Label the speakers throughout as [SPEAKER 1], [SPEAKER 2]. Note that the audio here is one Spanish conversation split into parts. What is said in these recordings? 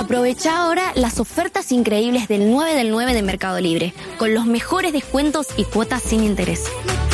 [SPEAKER 1] Aprovecha ahora las ofertas increíbles del 9 del 9 de Mercado Libre, con los mejores descuentos y cuotas sin interés.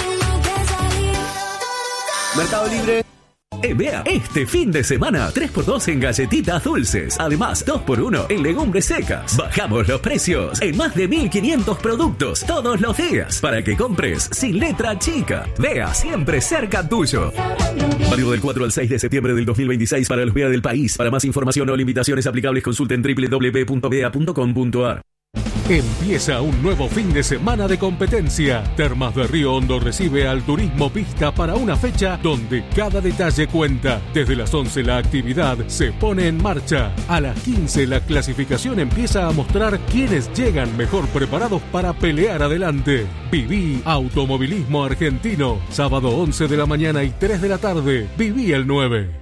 [SPEAKER 2] Mercado Libre.
[SPEAKER 3] Vea, este fin de semana, 3x2 en galletitas dulces. Además, 2x1 en legumbres secas. Bajamos los precios en más de 1.500 productos todos los días para que compres sin letra chica. Vea, siempre cerca tuyo. Válido del 4 al 6 de septiembre del 2026 para los Vea del país. Para más información o limitaciones aplicables, consulten www.vea.com.ar.
[SPEAKER 4] Empieza un nuevo fin de semana de competencia. Termas de Río Hondo recibe al Turismo Pista para una fecha donde cada detalle cuenta. Desde las 11 la actividad se pone en marcha. A las 15 la clasificación empieza a mostrar quiénes llegan mejor preparados para pelear adelante. Viví Automovilismo Argentino. Sábado 11 de la mañana y 3 de la tarde. Viví el 9.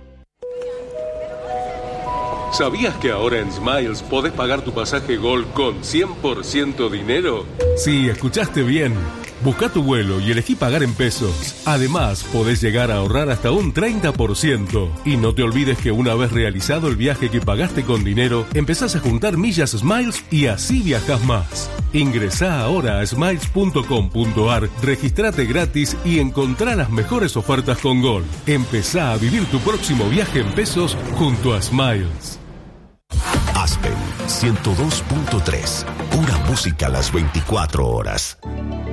[SPEAKER 5] ¿Sabías que ahora en Smiles podés pagar tu pasaje Gol con 100% dinero?
[SPEAKER 4] Sí, escuchaste bien. Busca tu vuelo y elegí pagar en pesos. Además, podés llegar a ahorrar hasta un 30%. Y no te olvides que una vez realizado el viaje que pagaste con dinero, empezás a juntar millas Smiles y así viajás más. Ingresá ahora a smiles.com.ar, registrate gratis y encontrá las mejores ofertas con Gol. Empezá a vivir tu próximo viaje en pesos junto a Smiles.
[SPEAKER 6] Aspen 102.3. Pura música a las 24 horas.